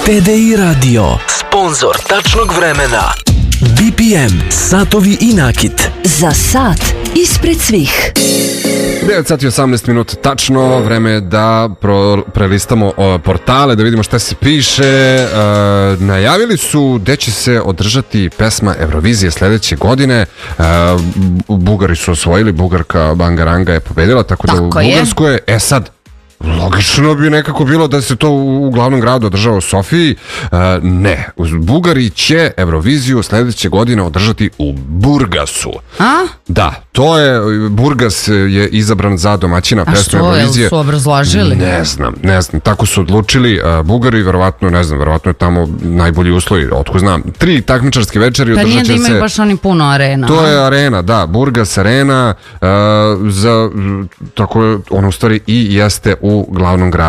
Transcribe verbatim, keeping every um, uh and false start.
T D I Radio, sponzor tačnog vremena. B P M, satovi i nakit. Za sat ispred svih. devet sati i osamnaest minuta tačno, vreme je da pro, prelistamo o, portale, da vidimo šta se piše. E, najavili su gde će se održati pesma Eurovizije sledeće godine. E, Bugari su osvojili, Bugarka Bangaranga je pobedila, tako, tako da u Bugarskoj je. E sad, logično bi nekako bilo da se to u glavnom gradu održava u Sofiji. E, ne, Bugari će Euroviziju sledeće godine održati u Burgasu. A? Da, to je, Burgas je izabran za domaćina pesme Eurovizije. A što, su obrazložili? Ne znam, ne znam, tako su odlučili. Uh, Bugari, verovatno, ne znam, verovatno je tamo najbolji uslovi, otko znam. Tri takmičarske večeri održat će se... Pa nije da imaju baš oni puno arena. To je arena, da, Burgas arena, uh, za, tako je, ono u stvari i jeste u glavnom gradu